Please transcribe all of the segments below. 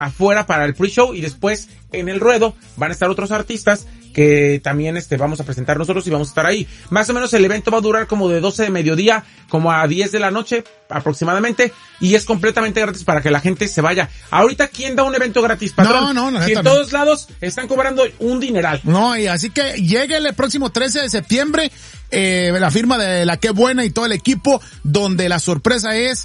afuera para el pre-show y después en el ruedo van a estar otros artistas que también vamos a presentar nosotros y vamos a estar ahí. Más o menos el evento va a durar como de 12 de mediodía como a 10 de la noche aproximadamente y es completamente gratis para que la gente se vaya. Ahorita, ¿quién da un evento gratis, patrón? No, si en todos lados están cobrando un dineral. No, y así que llegue el próximo 13 de septiembre, la firma de La Qué Buena y todo el equipo, donde la sorpresa es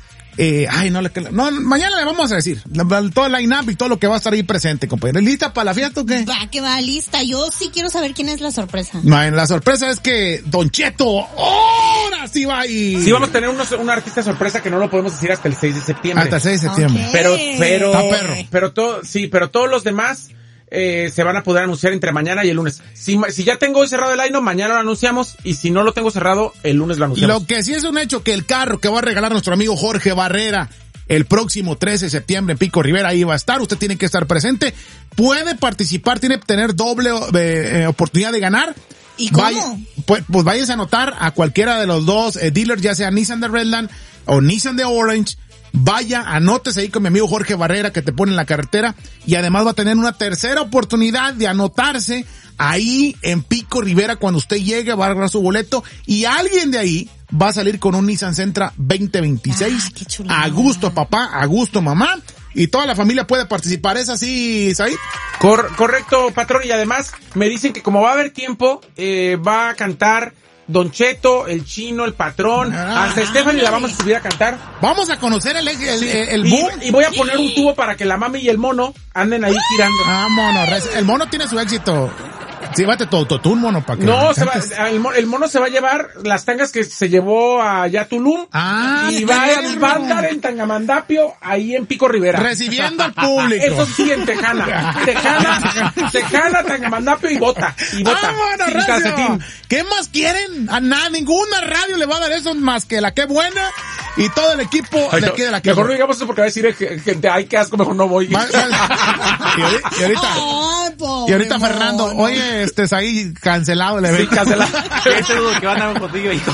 mañana le vamos a decir todo el line-up y todo lo que va a estar ahí presente, compañero. ¿Lista para la fiesta o qué? Va, que va, lista. Yo sí quiero saber quién es la sorpresa. La sorpresa es que Don Cheto ahora sí va a ir. Sí, vamos a tener un artista sorpresa que no lo podemos decir hasta el 6 de septiembre. Hasta el 6 de septiembre. Okay. Pero todos los demás se van a poder anunciar entre mañana y el lunes. Si ya tengo hoy cerrado el line, mañana lo anunciamos, y si no lo tengo cerrado, el lunes lo anunciamos. Lo que sí es un hecho que el carro que va a regalar nuestro amigo Jorge Barrera el próximo 13 de septiembre en Pico Rivera, ahí va a estar, usted tiene que estar presente, puede participar, tiene que tener doble oportunidad de ganar. ¿Y cómo? Pues váyase a anotar a cualquiera de los dos dealers, ya sea Nissan de Redland o Nissan de Orange. Vaya, anótese ahí con mi amigo Jorge Barrera, que te pone en la carretera, y además va a tener una tercera oportunidad de anotarse ahí en Pico Rivera. Cuando usted llegue va a agarrar su boleto y alguien de ahí va a salir con un Nissan Sentra 2026. Qué chulada. A gusto papá, a gusto mamá, y toda la familia puede participar. ¿Es así, Said? Correcto, patrón, y además me dicen que como va a haber tiempo, va a cantar Don Cheto, el Chino, el Patrón, hasta Stephanie la vamos a subir a cantar. Vamos a conocer el boom. Y voy a poner un tubo para que la mami y el mono anden ahí girando. Mono, el mono tiene su éxito. Sí, vete tú, mono, para que... No, el mono se va a llevar las tangas que se llevó allá a Tulum. Y va a andar en Tangamandapio, ahí en Pico Rivera. Recibiendo al público. Eso sí, en Tejana, Tangamandapio y bota. ¡Vámonos, sin calcetín. ¿Qué más quieren? A nada, ninguna radio le va a dar eso más que La Qué Buena y todo el equipo de aquí de La Qué Mejor no Buena. digamos eso porque va a decir gente, ay, qué asco, mejor no voy. Y ahorita Fernando, oye, ahí cancelado, le Sí, cancelado. Que van a dar un poquillo ahí.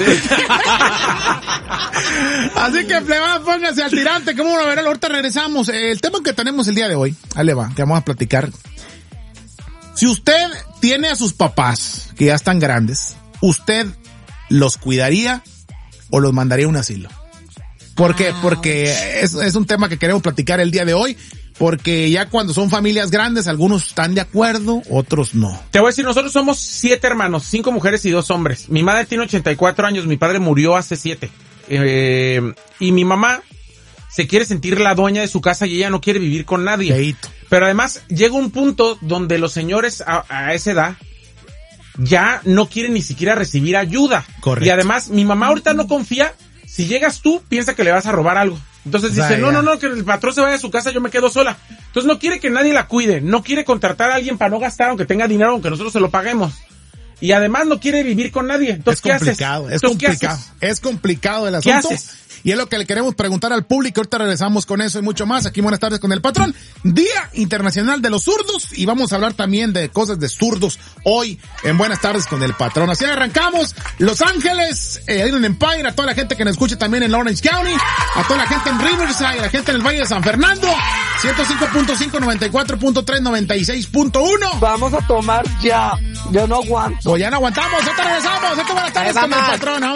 Así que, pónganse al tirante, ¿cómo lo verán? Ahorita regresamos. El tema que tenemos el día de hoy, ahí le va, que vamos a platicar. Si usted tiene a sus papás, que ya están grandes, ¿usted los cuidaría o los mandaría a un asilo? ¿Por qué? Porque es un tema que queremos platicar el día de hoy. Porque ya cuando son familias grandes, algunos están de acuerdo, otros no. Te voy a decir, nosotros somos 7 hermanos, 5 mujeres y 2 hombres. Mi madre tiene 84 años, mi padre murió hace 7. Y mi mamá se quiere sentir la dueña de su casa y ella no quiere vivir con nadie. Feito. Pero además llega un punto donde los señores a esa edad ya no quieren ni siquiera recibir ayuda. Correcto. Y además mi mamá ahorita no confía, si llegas tú, piensa que le vas a robar algo. Entonces dice, no, que el patrón se vaya a su casa, yo me quedo sola. Entonces no quiere que nadie la cuide, no quiere contratar a alguien para no gastar, aunque tenga dinero, aunque nosotros se lo paguemos. Y además no quiere vivir con nadie. Entonces, ¿qué haces? Es complicado el asunto. ¿Qué haces? Y es lo que le queremos preguntar al público. Ahorita regresamos con eso y mucho más. Aquí Buenas Tardes con el Patrón. Día Internacional de los Zurdos. Y vamos a hablar también de cosas de zurdos hoy en Buenas Tardes con el Patrón. Así arrancamos. Los Ángeles, en Empire, a toda la gente que nos escucha también en Orange County, a toda la gente en Riverside, a la gente en el Valle de San Fernando, 105.5, 94.3, 96.1. Vamos a tomar ya. Yo no aguanto. Pues ya no aguantamos. Ya te regresamos. Esto Buenas Tardes con el Patrón.